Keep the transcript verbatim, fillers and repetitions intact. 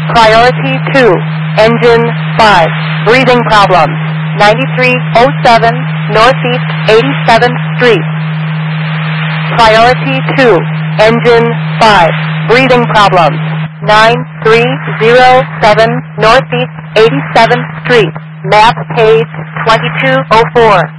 Priority two, engine five, breathing problems, ninety-three oh seven Northeast eighty-seventh Street. Priority two, engine five, breathing problems, nine three oh seven Northeast eighty-seventh Street. Map page twenty-two oh four.